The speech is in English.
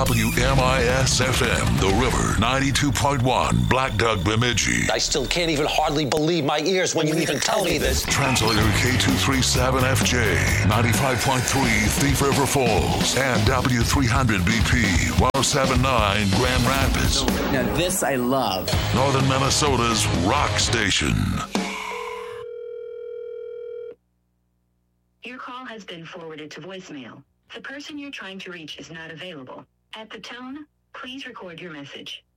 WMIS-FM, The River, 92.1, Black Duck, Bemidji. I still can't even hardly believe my ears when you even tell me this. Translator K237FJ, 95.3, Thief River Falls, and W300BP, 1079, Grand Rapids. Now this I love. Northern Minnesota's rock station. Your call has been forwarded to voicemail. The person you're trying to reach is not available. At the tone, please record your message.